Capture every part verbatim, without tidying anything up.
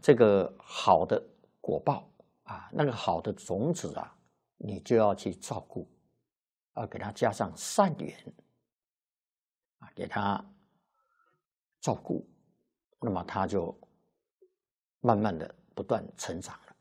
这个好的果报啊，那个好的种子啊，你就要去照顾，要给它加上善缘啊，给它照顾，那么它就慢慢的不断成长了。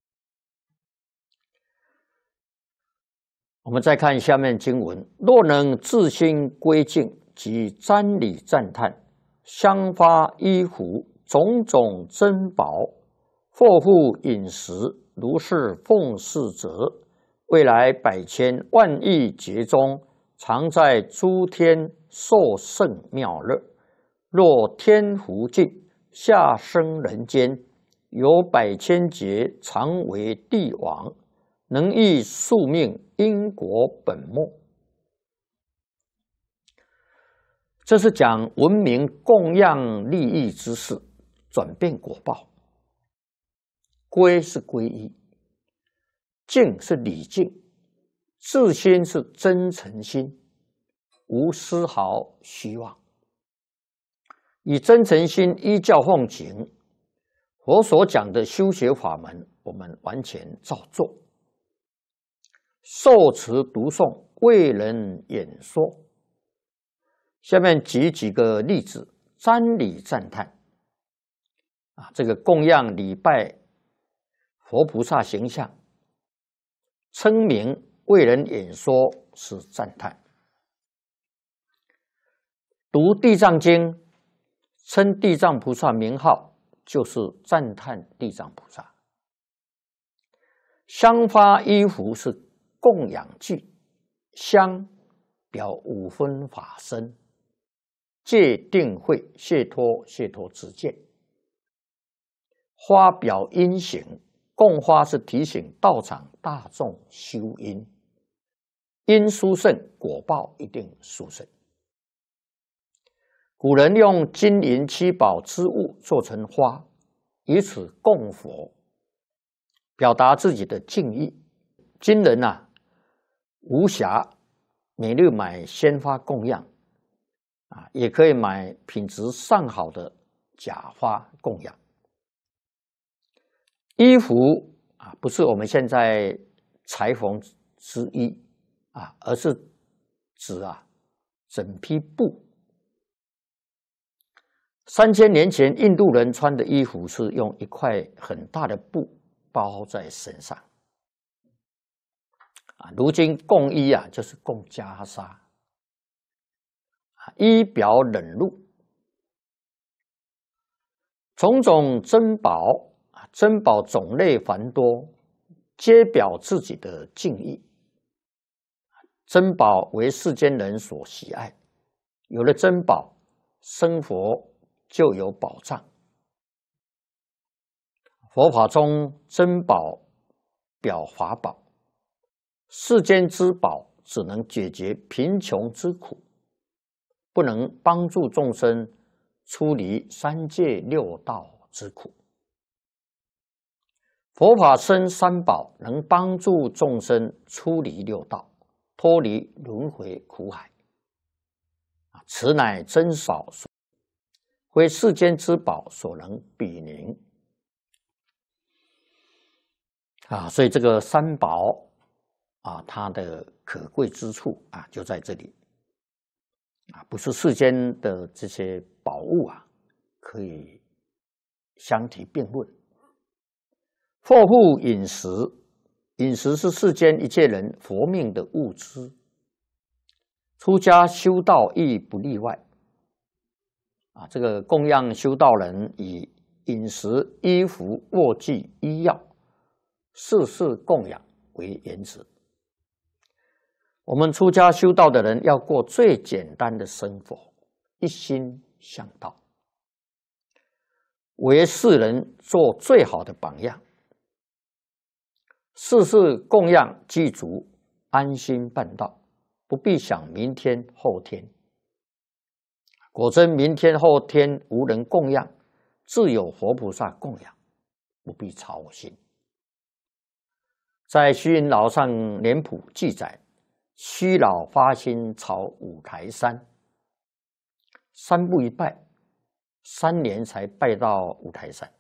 我们再看下面经文：若能自心归敬，即瞻礼赞叹，香花衣服种种珍宝，祸福饮食，如是奉事者，未来百千万亿劫中，常在诸天受胜妙乐。若天福尽，下生人间，有百千劫常为帝王，能益宿命因果本末。这是讲文明供养利益之事，转变果报。归是皈依，敬是礼敬，自心是真诚心，无丝毫虚妄。以真诚心依教奉行，佛所讲的修学法门，我们完全照做。受持读诵，为人演说。下面举几个例子，瞻礼赞叹啊，这个供养礼拜佛菩萨形象，称名为人演说是赞叹。读地藏经，称地藏菩萨名号，就是赞叹地藏菩萨。香花衣服是供养具，香表五分法身，戒定慧解脱解脱之见，花表因行，供花是提醒道场大众修因，因殊胜，果报一定殊胜。古人用金银七宝之物做成花，以此供佛，表达自己的敬意。今人啊，无暇每日买鲜花供养啊，也可以买品质上好的假花供养。衣服啊，不是我们现在裁缝之衣啊，而是指啊整批布。三千年前，印度人穿的衣服是用一块很大的布包在身上啊。如今供衣啊，就是供袈裟，衣表冷露，种种珍宝啊，珍宝种类繁多，皆表自己的敬意。珍宝为世间人所喜爱，有了珍宝，生活就有保障。佛法中珍宝表法宝，世间之宝只能解决贫穷之苦，不能帮助众生出离三界六道之苦。佛法生三宝，能帮助众生出离六道，脱离轮回苦海。此乃珍宝，非世间之宝所能比拟啊！所以这个三宝啊，它的可贵之处啊，就在这里啊，不是世间的这些宝物啊，可以相提并论。祸福饮食，饮食是世间一切人佛命的物资，出家修道亦不例外。啊，这个供养修道人以饮食、衣服、卧具、医药，事事供养为原则。我们出家修道的人要过最简单的生活，一心向道，为世人做最好的榜样。事事供养具足，安心办道，不必想明天后天。果真明天后天无人供养，自有佛菩萨供养，不必操心。在虚云老上脸谱记载，虚老发心朝五台山，三步一拜，三年才拜到五台山。